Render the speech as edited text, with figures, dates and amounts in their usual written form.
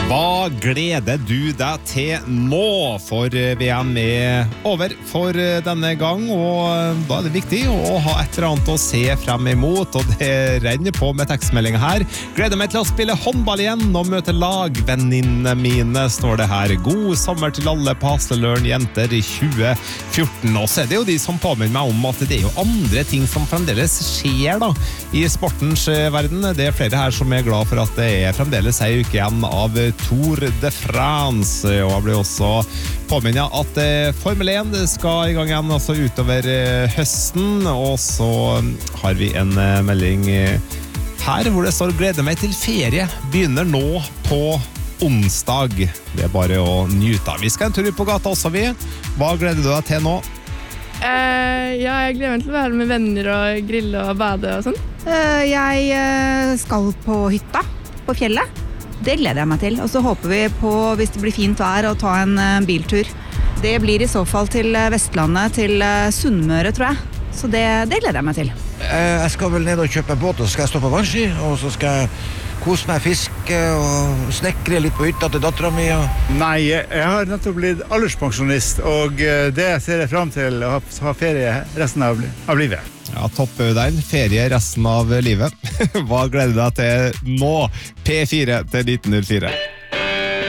Hva gleder du deg til nå? For VM over for denne gang, og da det viktig å ha et eller annet å se frem imot, og det renner på med tekstmeldingen her. Gleder meg til å spille håndball igjen og møte lagvenninnene mine, står det her. God sommer til alle på Hasleløren jenter i 2014. Og så det jo de som påminner meg om at det jo andre ting som fremdeles skjer da, i sportens verden. Det flere her som glad for at det fremdeles en uke igjen av Tour de France, og jeg ble også påminnet at Formel 1 skal i gang igjen altså utover høsten, og så har vi en melding her hvor det står gleder meg til ferie, begynner nå på onsdag. Det bare å nyte av. Vi skal en tur på gata også, vi. Hva gleder du deg til nå? Jeg gleder meg til å være med venner og grille og bade og sånn. Jeg skal på hytta på fjellet. Det gleder jeg meg til. Og så håper vi på, hvis det blir fint vær, å ta en biltur. Det blir i så fall til Vestlandet, til Sunnmøre, tror jeg. Så det gleder jeg meg til. Jeg skal vel ned og kjøpe en båt, og så skal jeg stå på vannski, og så skal jeg kose meg, fiske og snekre litt på hytta til datteren min. Nei, jeg har nettopp blitt alderspensjonist, og det ser jeg frem til å ha ferie resten av livet. Ja, topp den. Ferie resten av livet. Hva gleder du deg til nå? P4 til 1904.